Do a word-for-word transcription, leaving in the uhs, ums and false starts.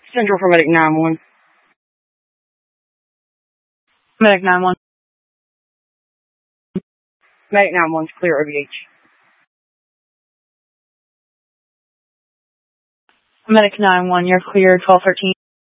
Central for Medic nine one. Medic nine one. Medic nine one's clear O V H. Medic nine one, you're clear, twelve thirteen.